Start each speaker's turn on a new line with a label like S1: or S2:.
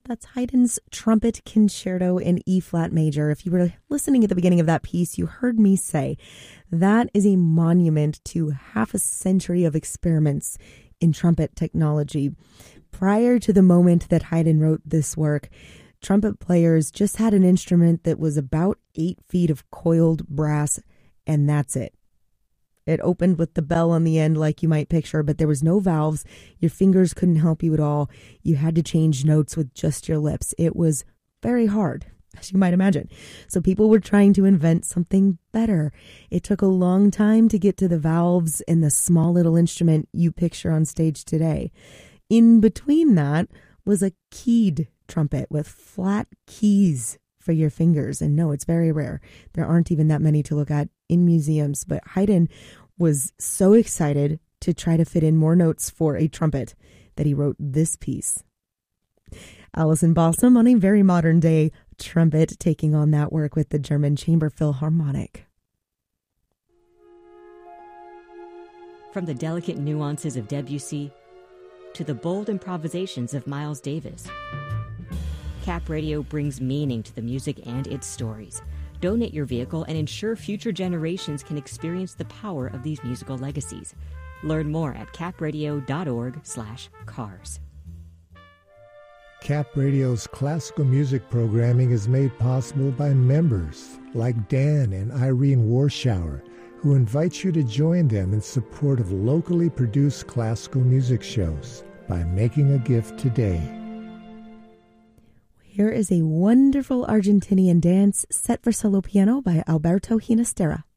S1: That's Haydn's Trumpet Concerto in E-flat major. If you were listening at the beginning of that piece, you heard me say that is a monument to half a century of experiments in trumpet technology. Prior to the moment that Haydn wrote this work, trumpet players just had an instrument that was about 8 feet of coiled brass, and that's it. It opened with the bell on the end like you might picture, but there was no valves. Your fingers couldn't help you at all. You had to change notes with just your lips. It was very hard, as you might imagine. So people were trying to invent something better. It took a long time to get to the valves in the small little instrument you picture on stage today. In between that was a keyed trumpet with flat keys for your fingers. And no, it's very rare. There aren't even that many to look at in museums. But Haydn was so excited to try to fit in more notes for a trumpet that he wrote this piece. Alison Balsam on a very modern day trumpet, taking on that work with the German Chamber Philharmonic.
S2: From the delicate nuances of Debussy to the bold improvisations of Miles Davis, Cap Radio brings meaning to the music and its stories. Donate your vehicle and ensure future generations can experience the power of these musical legacies. Learn more at capradio.org/cars.
S3: Cap Radio's classical music programming is made possible by members like Dan and Irene Warschauer, who invite you to join them in support of locally produced classical music shows by making a gift today.
S1: Here is a wonderful Argentinian dance set for solo piano by Alberto Ginastera.